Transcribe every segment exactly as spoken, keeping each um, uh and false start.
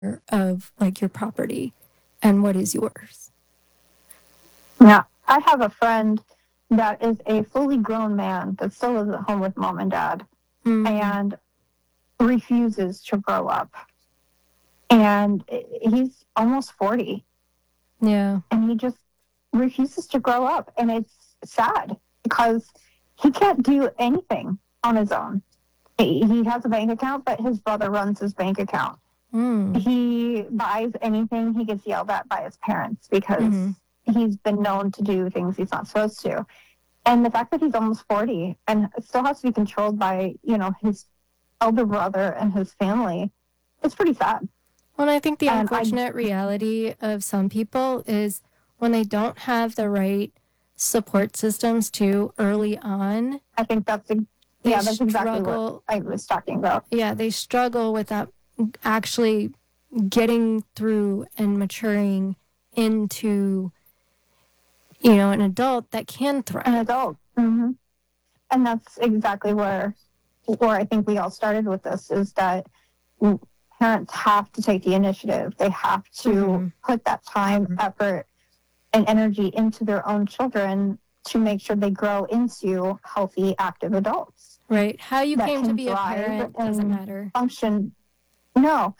of like your property and what is yours. Yeah. I have a friend that is a fully grown man that still lives at home with mom and dad Mm. and refuses to grow up. And he's almost forty. Yeah. And he just refuses to grow up. And it's sad because he can't do anything on his own. He has a bank account, but his brother runs his bank account. Mm. He buys anything, he gets yelled at by his parents because mm-hmm. he's been known to do things he's not supposed to. And the fact that he's almost forty and still has to be controlled by, you know, his elder brother and his family, it's pretty sad. Well, I think the and unfortunate I, reality of some people is when they don't have the right support systems too early on. I think that's, a, yeah, that's struggle, exactly what I was talking about. Yeah, they struggle with that actually getting through and maturing into, you know, an adult that can thrive. An adult. Mm-hmm. And that's exactly where, where I think we all started with this, is that parents have to take the initiative. They have to mm-hmm. put that time, mm-hmm. effort, and energy into their own children to make sure they grow into healthy, active adults. Right. How you came to be a parent doesn't matter. Function. No.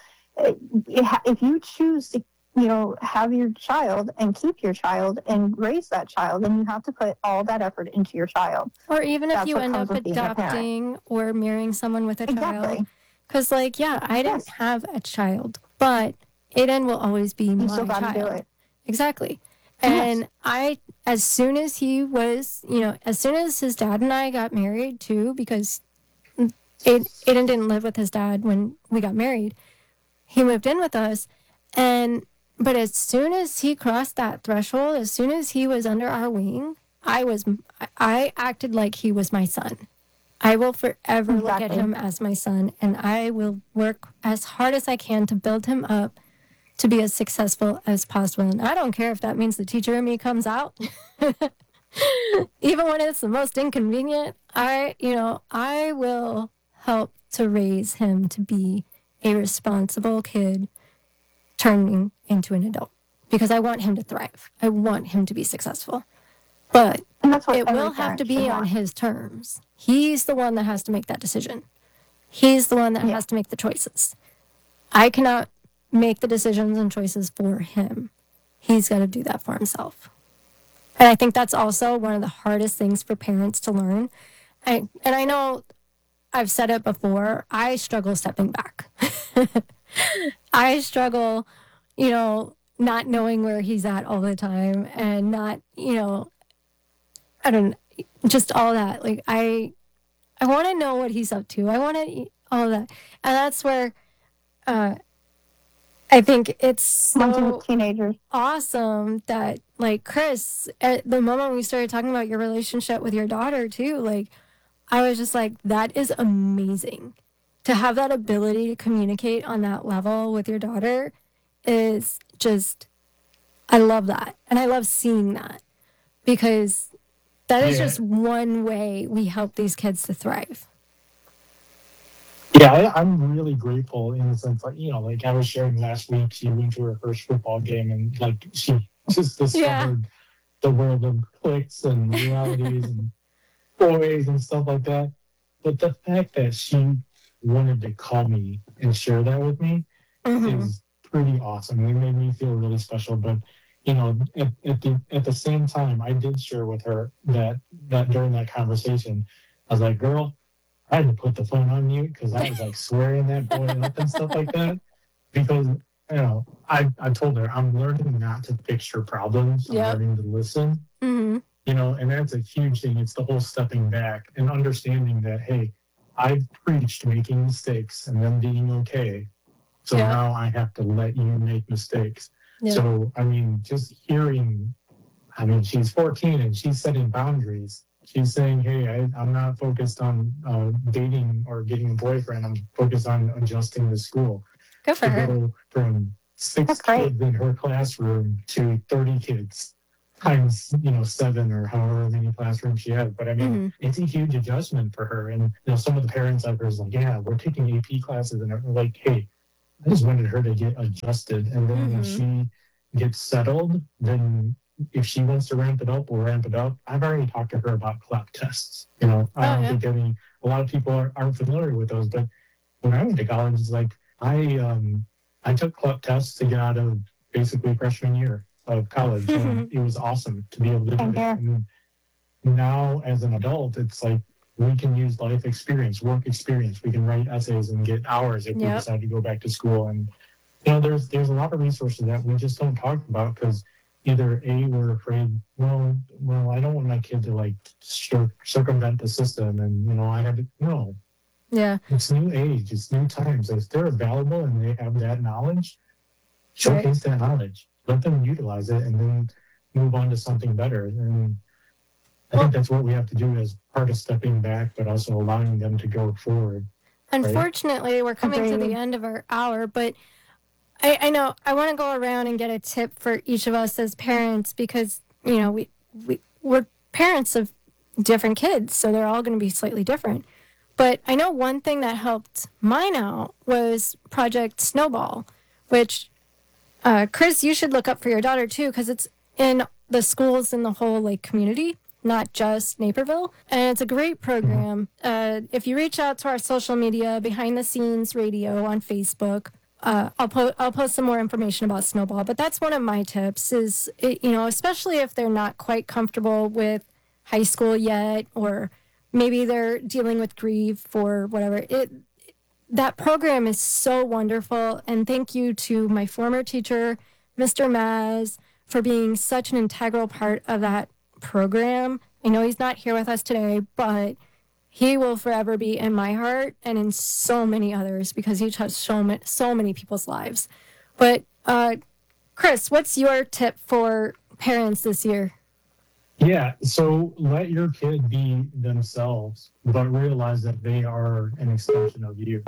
If you choose to, you know, have your child and keep your child and raise that child, then you have to put all that effort into your child. Or even That's if you end up adopting or marrying someone with a exactly. child. Because, like, yeah, I didn't yes. have a child, but Aiden will always be you my still gotta child. Do it. Exactly. And yes. I, as soon as he was, you know, as soon as his dad and I got married too, because Aiden didn't live with his dad when we got married, he moved in with us. And, but as soon as he crossed that threshold, as soon as he was under our wing, I was, I acted like he was my son. I will forever exactly. look at him as my son, and I will work as hard as I can to build him up to be as successful as possible. And I don't care if that means the teacher in me comes out. Even when it's the most inconvenient, I, you know, I will help to raise him to be a responsible kid turning into an adult because I want him to thrive. I want him to be successful. But it will have to be on his terms. He's the one that has to make that decision. He's the one that yeah. has to make the choices. I cannot make the decisions and choices for him. He's got to do that for himself. And I think that's also one of the hardest things for parents to learn. I, and I know I've said it before, I struggle stepping back. I struggle, you know, not knowing where he's at all the time and not, you know, I don't just all that. Like, I I want to know what he's up to. I want to all that. And that's where uh, I think it's so teenagers. awesome that, like, Chris, at the moment we started talking about your relationship with your daughter, too, like, I was just like, that is amazing. To have that ability to communicate on that level with your daughter is just, I love that. And I love seeing that because that is yeah. just one way we help these kids to thrive. Yeah, I, I'm really grateful in the sense that, you know, like I was sharing last week, she went to her first football game and like she just discovered yeah. the world of clicks and realities and boys and stuff like that. But the fact that she wanted to call me and share that with me mm-hmm. is pretty awesome. It made me feel really special. But you know, at, at the at the same time, I did share with her that that during that conversation, I was like, "Girl, I had to put the phone on mute because I was like swearing that boy up and stuff like that." Because you know, I I told her I'm learning not to fix her problems. I'm yep. learning to listen. Mm-hmm. You know, and that's a huge thing. It's the whole stepping back and understanding that, hey, I've preached making mistakes and them being okay. So yeah. now I have to let you make mistakes. Yeah. So, I mean, just hearing, I mean, she's fourteen and she's setting boundaries. She's saying, hey, I, I'm not focused on uh, dating or getting a boyfriend. I'm focused on adjusting to school. Good for to her. Go from six That's kids great. in her classroom to thirty kids times, you know, seven or however many classrooms she has. But I mean, mm-hmm. it's a huge adjustment for her. And, you know, some of the parents I've heard is like, yeah, we're taking A P classes and I'm like, hey, I just wanted her to get adjusted, and then Mhm. when she gets settled, then if she wants to ramp it up, we'll ramp it up. I've already talked to her about CLEP tests. You know, I Oh, don't yeah. think any a lot of people are, aren't familiar with those, but when I went to college, it's like I um I took CLEP tests to get out of basically freshman year of college, and it was awesome to be able to do Same it. here. And now, as an adult, it's like we can use life experience, work experience. We can write essays and get hours if we Yep. decide to go back to school. And you know, there's there's a lot of resources that we just don't talk about because either A, we're afraid, well, well, I don't want my kid to like cir- circumvent the system, and you know, I have to no. Yeah. It's new age, it's new times. If they're available and they have that knowledge, showcase that knowledge. Let them utilize it, and then move on to something better. And I think that's what we have to do as part of stepping back, but also allowing them to go forward. Unfortunately, we're coming to the Agreed. end of our hour, but I, I know I want to go around and get a tip for each of us as parents because, you know, we, we, we're parents of different kids, so they're all going to be slightly different. But I know one thing that helped mine out was Project Snowball, which, uh, Chris, you should look up for your daughter too, because it's in the schools in the whole like community, not just Naperville. And it's a great program. Uh, if you reach out to our social media, Behind the Scenes Radio on Facebook, uh, I'll, po- I'll post some more information about Snowball. But that's one of my tips is, it, you know, especially if they're not quite comfortable with high school yet, or maybe they're dealing with grief or whatever. It That program is so wonderful. And thank you to my former teacher, Mister Maz, for being such an integral part of that program. I know he's not here with us today, but he will forever be in my heart and in so many others because he touched so many, so many people's lives. But uh, Chris, what's your tip for parents this year? Yeah, so let your kid be themselves, but realize that they are an extension of you.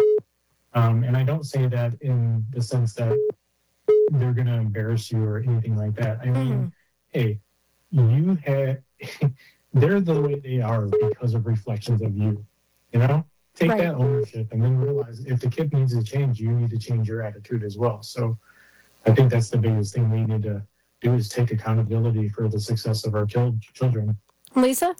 Um, and I don't say that in the sense that they're going to embarrass you or anything like that. I mean, Mm-hmm. hey, you have, they're the way they are because of reflections of you. You know, take Right. that ownership and then realize if the kid needs to change, you need to change your attitude as well. So I think that's the biggest thing we need to do is take accountability for the success of our chil- children. Lisa?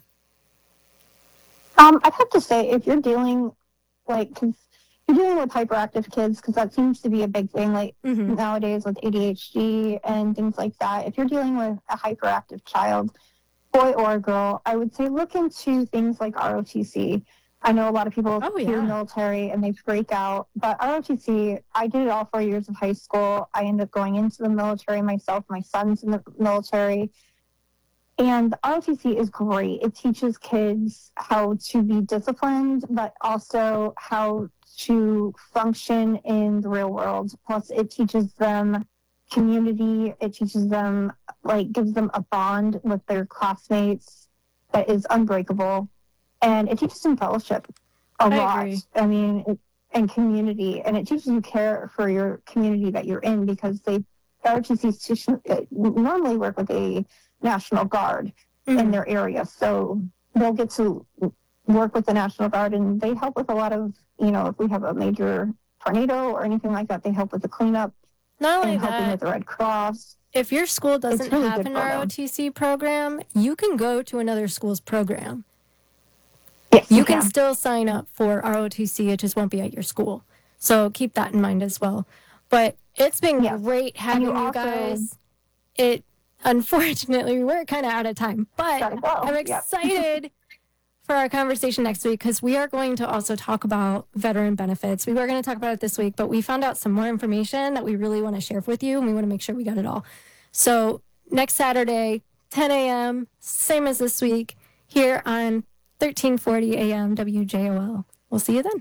Um, I'd have to say if you're dealing like, cause you're dealing with hyperactive kids, because that seems to be a big thing like Mm-hmm. nowadays with A D H D and things like that. If you're dealing with a hyperactive child, boy or girl, I would say look into things like R O T C. I know a lot of people Oh, do yeah. military and they freak out, but R O T C, I did it all four years of high school. I ended up going into the military myself. My son's in the military. And R O T C is great. It teaches kids how to be disciplined, but also how to function in the real world. Plus, it teaches them community. It teaches them, like, gives them a bond with their classmates that is unbreakable. And it teaches them fellowship a I lot. agree. I mean, it, and community. And it teaches you care for your community that you're in because they, R O T Cs normally work with a National Guard Mm-hmm. in their area. So they'll get to work with the National Guard and they help with a lot of, you know, if we have a major tornado or anything like that, they help with the cleanup Not only and helping that, with the Red Cross. if your school doesn't really have good an for them. R O T C program, you can go to another school's program. Yes, You can still sign up for R O T C, it just won't be at your school. So keep that in mind as well. But it's been Yes. great having you you, also- guys. It unfortunately we're kind of out of time, but Gotta go. I'm Yep. excited for our conversation next week because we are going to also talk about veteran benefits. We were going to talk about it this week, but we found out some more information that we really want to share with you, and we want to make sure we got it all. So next Saturday, ten a.m., same as this week, here on thirteen forty a.m. W J O L. We'll see you then.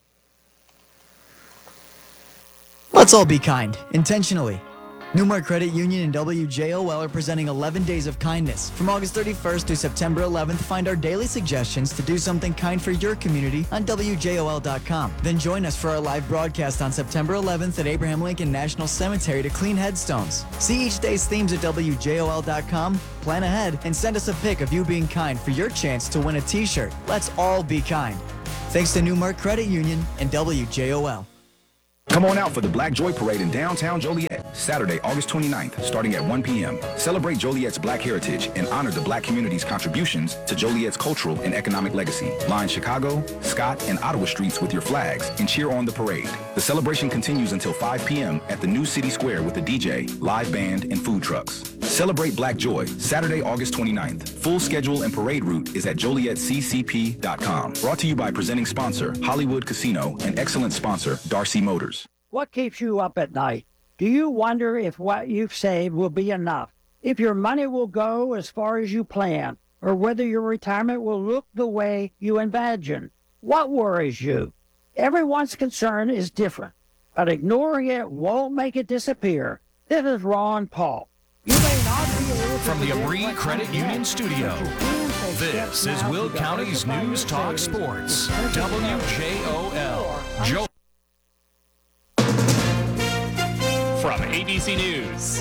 Let's all be kind, intentionally. Newmark Credit Union and W J O L are presenting eleven Days of Kindness. From August thirty-first to September eleventh, find our daily suggestions to do something kind for your community on W J O L dot com. Then join us for our live broadcast on September eleventh at Abraham Lincoln National Cemetery to clean headstones. See each day's themes at W J O L dot com, plan ahead, and send us a pic of you being kind for your chance to win a t-shirt. Let's all be kind. Thanks to Newmark Credit Union and W J O L. Come on out for the Black Joy Parade in downtown Joliet, Saturday, August twenty-ninth, starting at one p.m. Celebrate Joliet's Black heritage and honor the Black community's contributions to Joliet's cultural and economic legacy. Line Chicago, Scott, and Ottawa streets with your flags and cheer on the parade. The celebration continues until five p.m. at the new City Square with a D J, live band, and food trucks. Celebrate Black Joy, Saturday, August twenty-ninth. Full schedule and parade route is at joliet c c p dot com. Brought to you by presenting sponsor, Hollywood Casino, and excellent sponsor, Darcy Motors. What keeps you up at night? Do you wonder if what you've saved will be enough? If your money will go as far as you plan? Or whether your retirement will look the way you imagine? What worries you? Everyone's concern is different, but ignoring it won't make it disappear. This is Ron Paul. You may not be able to From the predict Abri what Credit comes Union next, studio, but you can take this steps is now Will to County's diversify your News Talk savings. Sports, W J O L. Joe. From A B C News,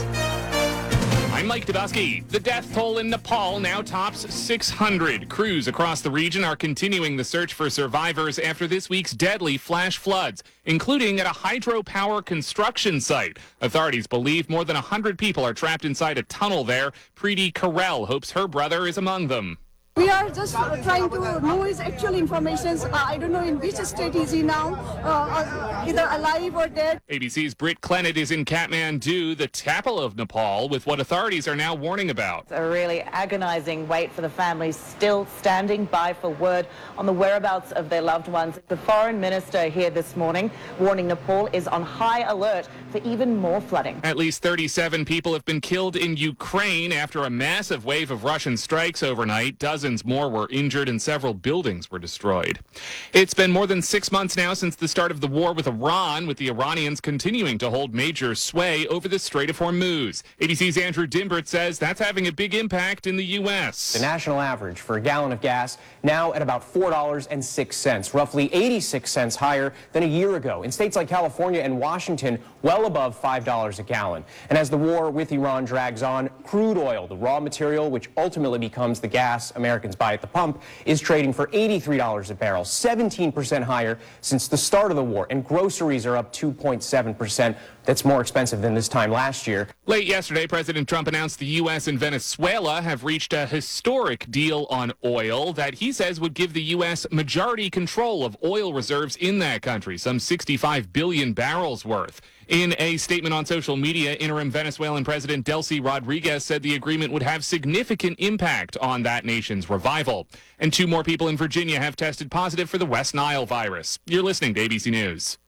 I'm Mike Dubowski. The death toll in Nepal now tops six hundred. Crews across the region are continuing the search for survivors after this week's deadly flash floods, including at a hydropower construction site. Authorities believe more than one hundred people are trapped inside a tunnel there. Preeti Karel hopes her brother is among them. We are just uh, trying to know his actual information. Uh, I don't know in which state is he now, uh, either alive or dead. A B C's Britt Clennett is in Kathmandu, the capital of Nepal, with what authorities are now warning about. A really agonizing wait for the families still standing by for word on the whereabouts of their loved ones. The foreign minister here this morning warning Nepal is on high alert for even more flooding. At least thirty-seven people have been killed in Ukraine after a massive wave of Russian strikes overnight. Dozens more were injured and several buildings were destroyed. It's been more than six months now since the start of the war with Iran, with the Iranians continuing to hold major sway over the Strait of Hormuz. A B C's Andrew Dimbert says that's having a big impact in the U S. The national average for a gallon of gas now at about four dollars and six cents, roughly eighty-six cents higher than a year ago. In states like California and Washington, well above five dollars a gallon. And as the war with Iran drags on, crude oil, the raw material which ultimately becomes the gas Americans buy at the pump, is trading for eighty-three dollars a barrel, seventeen percent higher since the start of the war. And groceries are up two point seven percent. That's more expensive than this time last year. Late yesterday, President Trump announced the U S and Venezuela have reached a historic deal on oil that he says would give the U S majority control of oil reserves in that country, some sixty-five billion barrels worth. In a statement on social media, interim Venezuelan President Delcy Rodriguez said the agreement would have significant impact on that nation's revival. And two more people in Virginia have tested positive for the West Nile virus. You're listening to A B C News.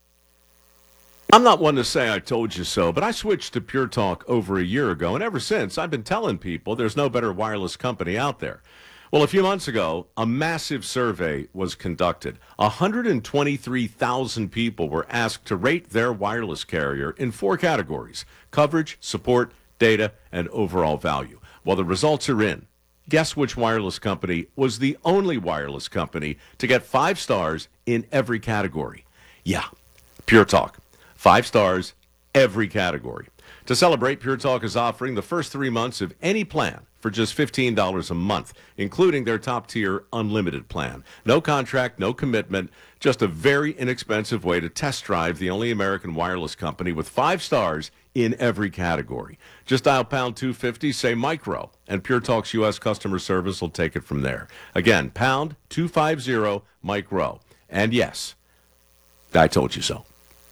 I'm not one to say I told you so, but I switched to Pure Talk over a year ago, and ever since, I've been telling people there's no better wireless company out there. Well, a few months ago, a massive survey was conducted. one hundred twenty-three thousand people were asked to rate their wireless carrier in four categories: coverage, support, data, and overall value. Well, the results are in. Guess which wireless company was the only wireless company to get five stars in every category? Yeah, Pure Talk. Five stars, every category. To celebrate, Pure Talk is offering the first three months of any plan for just fifteen dollars a month, including their top-tier unlimited plan. No contract, no commitment, just a very inexpensive way to test drive the only American wireless company with five stars in every category. Just dial pound two fifty, say micro, and Pure Talk's U S customer service will take it from there. Again, pound two fifty, micro. And yes, I told you so.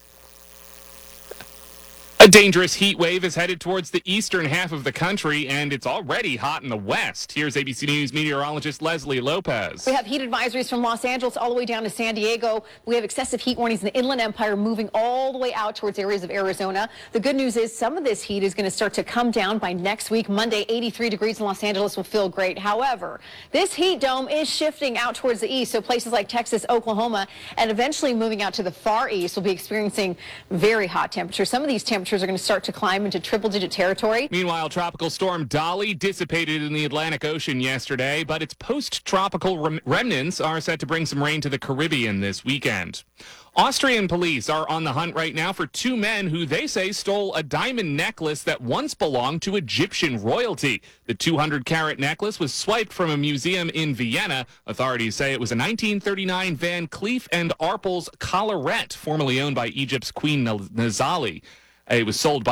A dangerous heat wave is headed towards the eastern half of the country, and it's already hot in the west. Here's A B C News meteorologist Leslie Lopez. We have heat advisories from Los Angeles all the way down to San Diego. We have excessive heat warnings in the Inland Empire moving all the way out towards areas of Arizona. The good news is some of this heat is going to start to come down by next week. Monday, eighty-three degrees in Los Angeles will feel great. However, this heat dome is shifting out towards the east, so places like Texas, Oklahoma, and eventually moving out to the far east will be experiencing very hot temperatures. Some of these temperatures temperatures are going to start to climb into triple-digit territory. Meanwhile, Tropical Storm Dolly dissipated in the Atlantic Ocean yesterday, but its post-tropical rem- remnants are set to bring some rain to the Caribbean this weekend. Austrian police are on the hunt right now for two men who they say stole a diamond necklace that once belonged to Egyptian royalty. The two hundred carat necklace was swiped from a museum in Vienna. Authorities say it was a nineteen thirty-nine Van Cleef and Arpels collarette, formerly owned by Egypt's Queen Nazali. It was sold by